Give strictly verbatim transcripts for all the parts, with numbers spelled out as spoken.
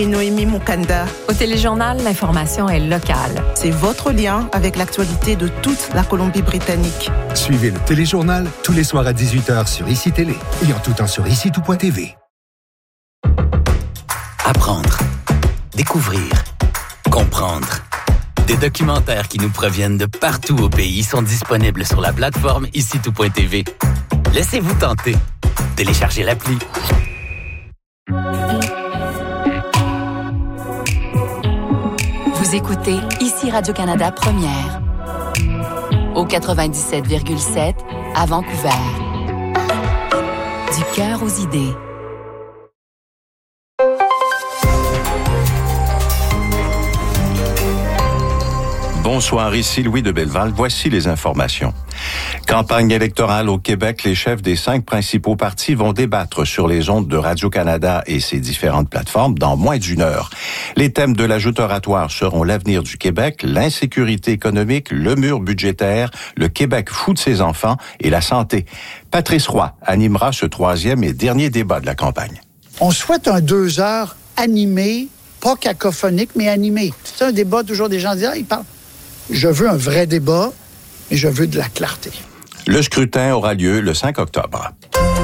Et Noémie Moukanda. Au Téléjournal, l'information est locale. C'est votre lien avec l'actualité de toute la Colombie-Britannique. Suivez le Téléjournal tous les soirs à dix-huit heures sur Ici Télé et en tout temps sur ici tout point t v. Apprendre, découvrir, comprendre. Des documentaires qui nous proviennent de partout au pays sont disponibles sur la plateforme ici tout point t v. Laissez-vous tenter. Téléchargez l'appli. Vous écoutez ici Radio-Canada Première. Au quatre-vingt-dix-sept virgule sept à Vancouver. Du cœur aux idées. Bonsoir, ici Louis de Belleval. Voici les informations. Campagne électorale au Québec, les chefs des cinq principaux partis vont débattre sur les ondes de Radio-Canada et ses différentes plateformes dans moins d'une heure. Les thèmes de l'ajut oratoire seront l'avenir du Québec, l'insécurité économique, le mur budgétaire, le Québec fout de ses enfants et la santé. Patrice Roy animera ce troisième et dernier débat de la campagne. On souhaite un deux heures animé, pas cacophonique, mais animé. C'est un débat, toujours des gens disent, ah, ils parlent. Je veux un vrai débat, mais je veux de la clarté. Le scrutin aura lieu le cinq octobre.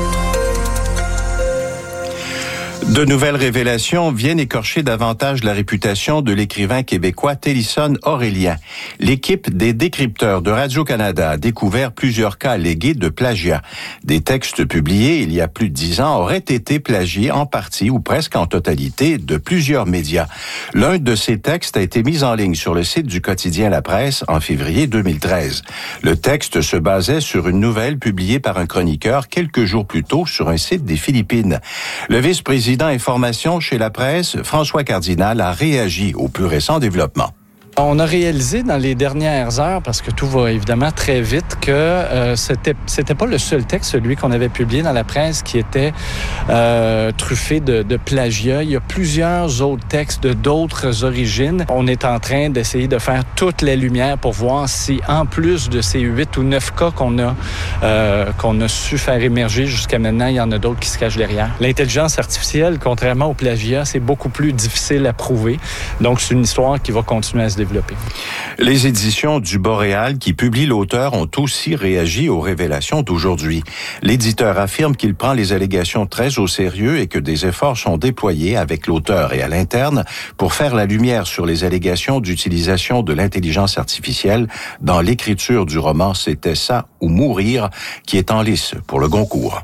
De nouvelles révélations viennent écorcher davantage la réputation de l'écrivain québécois Télisson Aurélien. L'équipe des décrypteurs de Radio-Canada a découvert plusieurs cas allégués de plagiat. Des textes publiés il y a plus de dix ans auraient été plagiés en partie ou presque en totalité de plusieurs médias. L'un de ces textes a été mis en ligne sur le site du quotidien La Presse en février deux mille treize. Le texte se basait sur une nouvelle publiée par un chroniqueur quelques jours plus tôt sur un site des Philippines. Le vice-président Information chez La Presse, François Cardinal, a réagi au plus récent développement. On a réalisé dans les dernières heures, parce que tout va évidemment très vite, que euh, c'était c'était pas le seul texte, celui qu'on avait publié dans la presse, qui était euh, truffé de, de plagiat. Il y a plusieurs autres textes de d'autres origines. On est en train d'essayer de faire toute la lumière pour voir si, en plus de ces huit ou neuf cas qu'on a euh, qu'on a su faire émerger jusqu'à maintenant, il y en a d'autres qui se cachent derrière. L'intelligence artificielle, contrairement au plagiat, c'est beaucoup plus difficile à prouver. Donc, c'est une histoire qui va continuer à se développer. Les éditions du Boréal qui publient l'auteur ont aussi réagi aux révélations d'aujourd'hui. L'éditeur affirme qu'il prend les allégations très au sérieux et que des efforts sont déployés avec l'auteur et à l'interne pour faire la lumière sur les allégations d'utilisation de l'intelligence artificielle dans l'écriture du roman C'était ça ou mourir qui est en lice pour le Goncourt.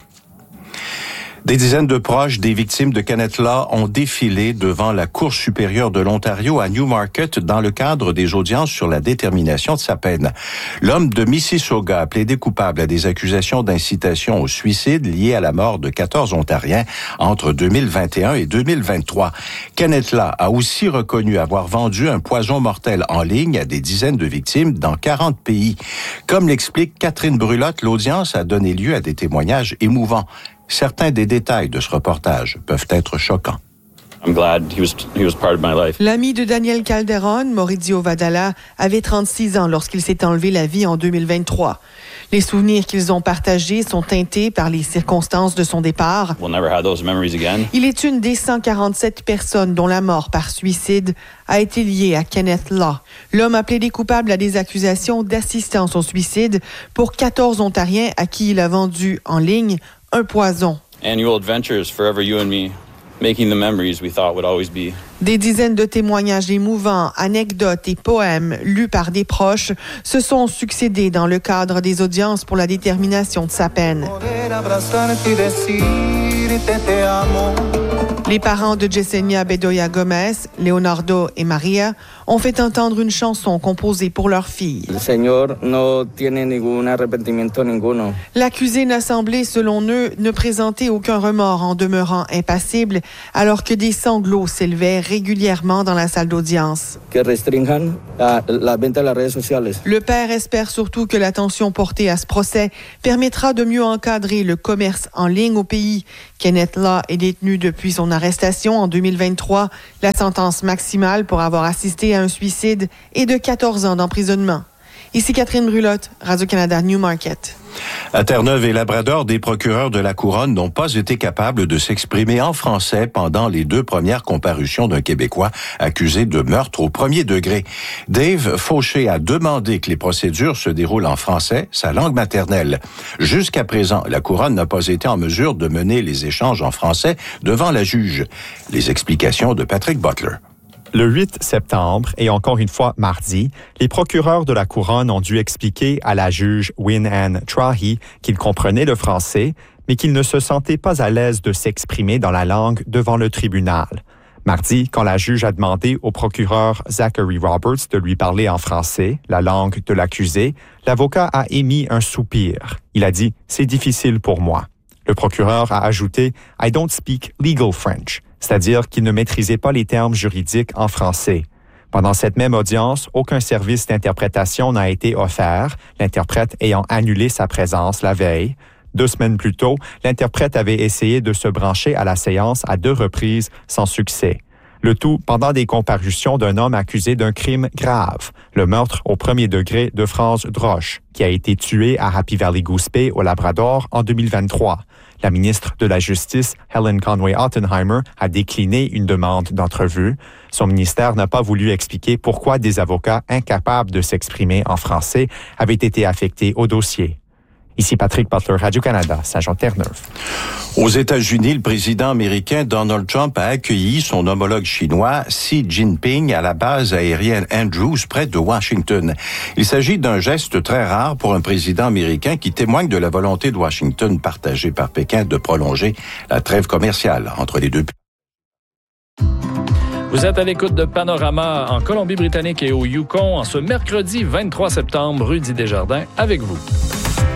Des dizaines de proches des victimes de Kenneth Law ont défilé devant la Cour supérieure de l'Ontario à Newmarket dans le cadre des audiences sur la détermination de sa peine. L'homme de Mississauga a plaidé coupable à des accusations d'incitation au suicide liées à la mort de quatorze Ontariens entre deux mille vingt et un et deux mille vingt-trois. Kenneth Law a aussi reconnu avoir vendu un poison mortel en ligne à des dizaines de victimes dans quarante pays. Comme l'explique Catherine Brulotte, l'audience a donné lieu à des témoignages émouvants. Certains des détails de ce reportage peuvent être choquants. I'm glad he was, he was part of my life. L'ami de Daniel Calderon, Maurizio Vadala, avait trente-six ans lorsqu'il s'est enlevé la vie en deux mille vingt-trois. Les souvenirs qu'ils ont partagés sont teintés par les circonstances de son départ. We'll never have those memories again. Il est une des cent quarante-sept personnes dont la mort par suicide a été liée à Kenneth Law. L'homme a plaidé coupable à des accusations d'assistance au suicide pour quatorze Ontariens à qui il a vendu en ligne un poison. Annual adventures, forever you and me, making the memories we thought would always be. Des dizaines de témoignages émouvants, anecdotes et poèmes lus par des proches se sont succédés dans le cadre des audiences pour la détermination de sa peine. Les parents de Yesenia Bedoya Gomez, Leonardo et Maria, ont fait entendre une chanson composée pour leur fille. L'accusé n'a semblé, selon eux, ne présenter aucun remords en demeurant impassible, alors que des sanglots s'élevaient régulièrement dans la salle d'audience. Le père espère surtout que l'attention portée à ce procès permettra de mieux encadrer le commerce en ligne au pays. Kenneth Law est détenu depuis son arrestation en deux mille vingt-trois. La sentence maximale pour avoir assisté à un suicide est de quatorze ans d'emprisonnement. Ici Catherine Brulotte, Radio-Canada Newmarket. À Terre-Neuve et Labrador, des procureurs de la Couronne n'ont pas été capables de s'exprimer en français pendant les deux premières comparutions d'un Québécois accusé de meurtre au premier degré. Dave Fauché a demandé que les procédures se déroulent en français, sa langue maternelle. Jusqu'à présent, la Couronne n'a pas été en mesure de mener les échanges en français devant la juge. Les explications de Patrick Butler. Le huit septembre, et encore une fois mardi, les procureurs de la Couronne ont dû expliquer à la juge Win-Anne Trahi qu'ils comprenaient le français, mais qu'ils ne se sentaient pas à l'aise de s'exprimer dans la langue devant le tribunal. Mardi, quand la juge a demandé au procureur Zachary Roberts de lui parler en français, la langue de l'accusé, l'avocat a émis un soupir. Il a dit « C'est difficile pour moi ». Le procureur a ajouté « I don't speak legal French », c'est-à-dire qu'il ne maîtrisait pas les termes juridiques en français. Pendant cette même audience, aucun service d'interprétation n'a été offert, l'interprète ayant annulé sa présence la veille. Deux semaines plus tôt, l'interprète avait essayé de se brancher à la séance à deux reprises sans succès. Le tout pendant des comparutions d'un homme accusé d'un crime grave, le meurtre au premier degré de France Droche, qui a été tué à Happy Valley Goose Bay au Labrador en deux mille vingt-trois. La ministre de la Justice, Helen Conway-Ottenheimer, a décliné une demande d'entrevue. Son ministère n'a pas voulu expliquer pourquoi des avocats incapables de s'exprimer en français avaient été affectés au dossier. Ici Patrick Butler, Radio-Canada, Saint-Jean-Terre-Neuve. Aux États-Unis, le président américain Donald Trump a accueilli son homologue chinois Xi Jinping à la base aérienne Andrews près de Washington. Il s'agit d'un geste très rare pour un président américain qui témoigne de la volonté de Washington partagée par Pékin de prolonger la trêve commerciale entre les deux pays. Vous êtes à l'écoute de Panorama en Colombie-Britannique et au Yukon en ce mercredi vingt-trois septembre, Rudy Desjardins avec vous.